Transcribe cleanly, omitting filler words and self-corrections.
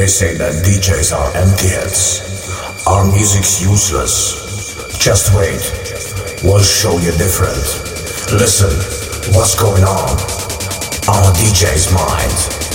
They say that DJs are empty heads. Our music's useless. Just wait, we'll show you different. Listen, what's going on a DJ's mind?